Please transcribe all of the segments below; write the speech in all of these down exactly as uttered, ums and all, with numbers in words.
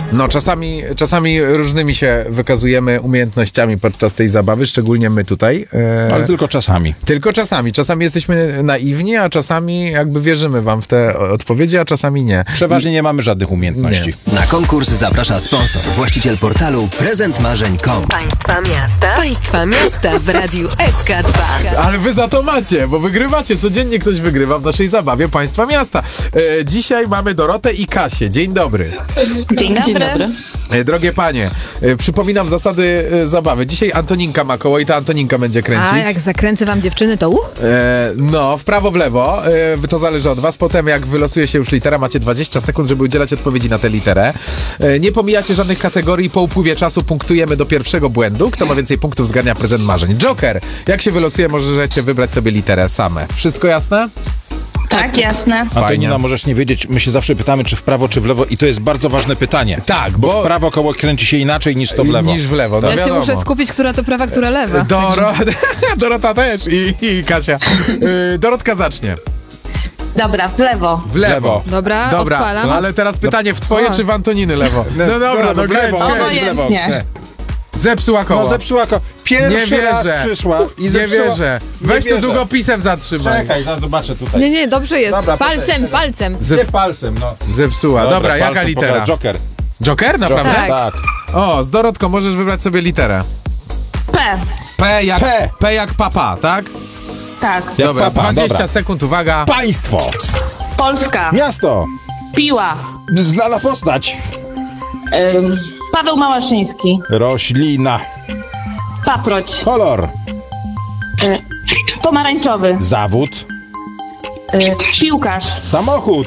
No, czasami, czasami różnymi się wykazujemy umiejętnościami podczas tej zabawy, szczególnie my tutaj. E, Ale tylko czasami. Tylko czasami. Czasami jesteśmy naiwni, a czasami jakby wierzymy wam w te odpowiedzi, a czasami nie. Przeważnie nie mamy żadnych umiejętności. Nie. Na konkurs zaprasza sponsor, właściciel portalu prezent marzeń kropka com. Państwa miasta. Państwa miasta w Radiu S K dwa. Ale wy za to macie, bo wygrywacie. Codziennie ktoś wygrywa w naszej zabawie Państwa Miasta. E, dzisiaj mamy Dorotę i Kasię. Dzień dobry. Dzień dobry. Dzień dobry. E, drogie panie, e, przypominam zasady e, zabawy. Dzisiaj Antoninka ma koło i ta Antoninka będzie kręcić. A jak zakręcę wam dziewczyny, to u? E, no, w prawo, w lewo. E, to zależy od was. Potem jak wylosuje się już litera, macie dwadzieścia sekund, żeby udzielać odpowiedzi na tę literę. E, nie pomijacie żadnych kategorii. Po upływie czasu punktujemy do pierwszego błędu. Kto ma więcej punktów, zgarnia prezent marzeń. Joker, jak się wylosuje, możecie wybrać sobie literę same. Wszystko jasne? Tak, jasne. Antonina, możesz nie wiedzieć, my się zawsze pytamy, czy w prawo, czy w lewo i to jest bardzo ważne pytanie. Tak, bo, bo w prawo koło kręci się inaczej niż to w lewo. Niż w lewo, no Ja wiadomo. się muszę skupić, która to prawa, która lewa. Doro... Dorota też i, i Kasia. Yy, Dorotka zacznie. Dobra, w lewo. W lewo. Dobra, Dobra, odpalam. no, ale teraz pytanie w twoje O. czy w Antoniny lewo? No dobra, no w lewo, kręć, kręć. kręć w lewo. Obojętnie. Zepsuła koło. No zepsuła ko. Pierwszy Nie raz wierzę. przyszła i Nie zepsuła. wierzę. Nie Weź tu wierzę. długopisem zatrzymaj. Czekaj, no zobaczę tutaj. Nie, nie, dobrze jest. Dobra, palcem, poczekaj. palcem. Gdzie palcem, no. Zepsuła. Dobra, jaka palcem litera? pokażę. Joker. Joker, naprawdę? Tak. Tak. O, z Dorotką możesz wybrać sobie literę. P. P jak, P. P jak papa, tak? Tak. Jak Dobra, papa, dwadzieścia dobra. sekund, uwaga. Państwo. Polska. Miasto. Piła. Znana postać. Ym, Paweł Małaszyński. Roślina. Paproć. Kolor. Y, pomarańczowy. Zawód. Y, piłkarz. Samochód.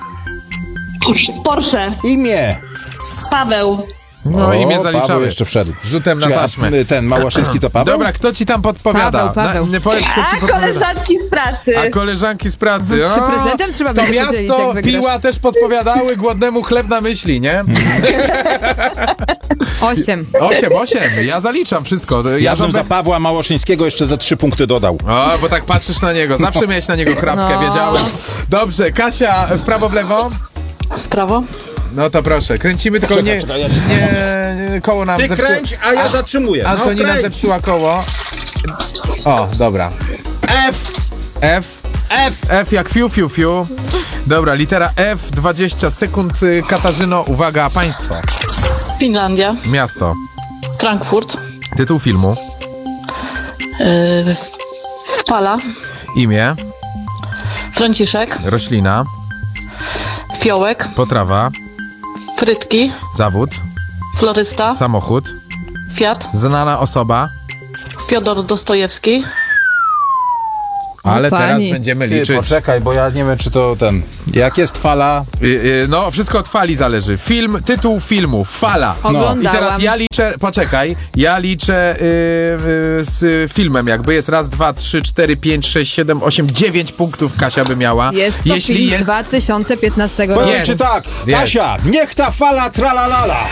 Porsche. Imię. Paweł. No O, imię Paweł zaliczamy. jeszcze wszedł. Rzutem na Czekaj, taśmę. a ten Małaszyński to Paweł? Dobra, kto ci tam podpowiada? Paweł, Paweł. Na, nie powiedz, kto ci A podpowiada. koleżanki z pracy. A koleżanki z pracy. Czy O, prezentem trzeba to będzie podzielić, miasto, jak wygrasz? piła też podpowiadały, głodnemu chleb na myśli, nie? Osiem. Osiem, osiem. Ja zaliczam wszystko. Ja Ja bym żądam... za Pawła Małaszyńskiego jeszcze za trzy punkty dodał. O, bo tak patrzysz na niego. Zawsze miałeś na niego chrapkę, No. wiedziałem. Dobrze, Kasia, w prawo, w lewo? W prawo. No to proszę, kręcimy, tylko Czekaj, nie, czekaj, ja ci nie, nie, koło nam Ty zepsuło. kręć, a ja zatrzymuję. No, Antonina kręć. zepsuła koło. O, dobra. F. F. F. F jak fiu, fiu, fiu. Dobra, litera F, dwadzieścia sekund. Y, Katarzyno, uwaga, państwo. Finlandia, Miasto. Frankfurt, Tytuł filmu. yy, Fala, Imię. Franciszek, Roślina. Fiołek, Potrawa. Frytki, Zawód. Florysta, Samochód. Fiat, Znana osoba. Fiodor Dostojewski, Ale O, teraz pani. będziemy Ty, liczyć. poczekaj, bo ja nie wiem, czy to ten... Jak jest fala... Y, y, no, wszystko od fali zależy. Film, tytuł filmu, fala. No. I Oglądałam. teraz ja liczę, poczekaj, ja liczę y, y, z filmem, jakby jest raz, dwa, trzy, cztery, pięć, sześć, siedem, osiem, dziewięć punktów Kasia by miała. Jest to Jeśli film jest... dwa tysiące piętnastego roku. Powiem ci tak, Jest. Kasia, niech ta fala tralalala.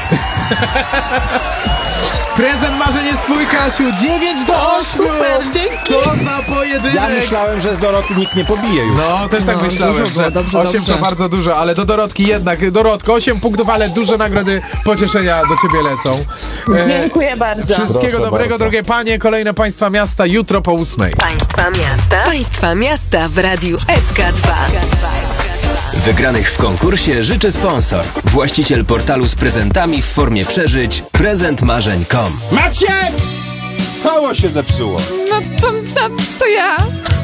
Prezent marzeń jest twój, Kasiu, dziewięć do ośmiu! super, dzięki. Co za pojedynek! Ja myślałem, że z Doroty nikt nie pobije już. No, też tak No, myślałem, dużo było, że dobrze, osiem dobrze. to bardzo dużo, ale do Dorotki jednak, Dorotko, osiem punktów, ale duże nagrody pocieszenia do ciebie lecą. E, Dziękuję bardzo. Wszystkiego Proszę dobrego, bardzo. drogie panie, kolejne państwa miasta jutro po ósmej. Państwa miasta. Państwa miasta w Radiu S K dwa. Wygranych w konkursie życzy sponsor, właściciel portalu z prezentami w formie przeżyć prezent marzeń kropka com. Macie! Koło się zepsuło. No to, to, to ja.